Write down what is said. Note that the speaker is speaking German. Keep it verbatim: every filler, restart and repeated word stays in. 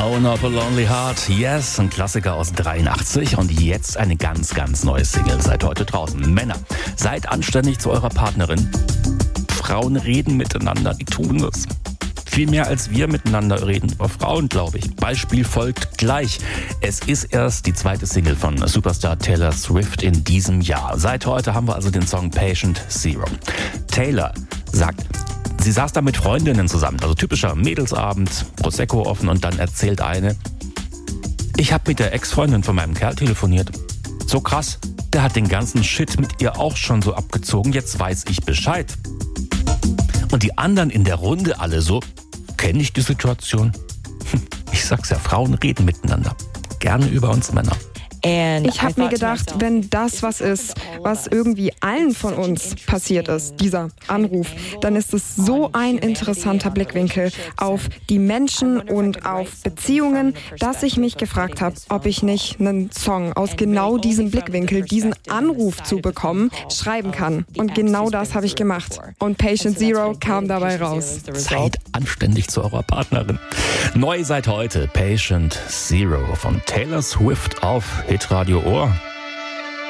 Owner of a Lonely Heart, yes, ein Klassiker aus dreiundachtzig und jetzt eine ganz, ganz neue Single, seit heute draußen. Männer, seid anständig zu eurer Partnerin. Frauen reden miteinander, die tun es. Viel mehr als wir miteinander reden über Frauen, glaube ich. Beispiel folgt gleich. Es ist erst die zweite Single von Superstar Taylor Swift in diesem Jahr. Seit heute haben wir also den Song Patient Zero. Taylor sagt, sie saß da mit Freundinnen zusammen, also typischer Mädelsabend, Prosecco offen und dann erzählt eine, ich habe mit der Ex-Freundin von meinem Kerl telefoniert. So krass, der hat den ganzen Shit mit ihr auch schon so abgezogen, jetzt weiß ich Bescheid. Und die anderen in der Runde alle so, kenne ich die Situation? Ich sag's ja, Frauen reden miteinander. Gerne über uns Männer. Ich habe mir gedacht, wenn das was ist, was irgendwie allen von uns passiert ist, dieser Anruf, dann ist es so ein interessanter Blickwinkel auf die Menschen und auf Beziehungen, dass ich mich gefragt habe, ob ich nicht einen Song aus genau diesem Blickwinkel, diesen Anruf zu bekommen, schreiben kann. Und genau das habe ich gemacht. Und Patient Zero kam dabei raus. Seid anständig zu eurer Partnerin. Neu seit heute Patient Zero von Taylor Swift auf Hitradio Ohr.